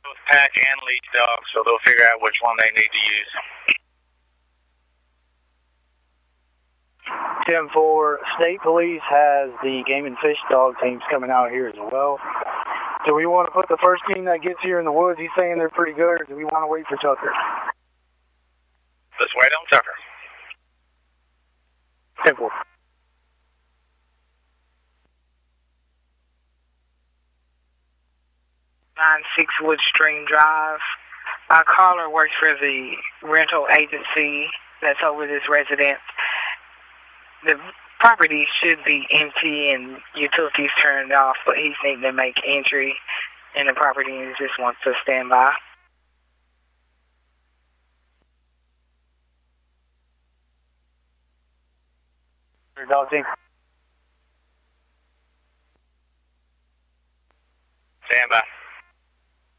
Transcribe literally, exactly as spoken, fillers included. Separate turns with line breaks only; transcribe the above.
Both pack and leash dogs, so they'll figure out which one they need to use.
ten four, State Police has the game and fish dog teams coming out here as well. Do we want to put the first team that gets here in the woods? He's saying they're pretty good, or do we want to wait for Tucker?
Let's wait on Tucker.
ten four.
nine six Woodstream Drive. Our caller works for the rental agency that's over this residence. The property should be empty and utilities turned off, but he's needing to make entry in the property and he just wants to stand by.
Dog team.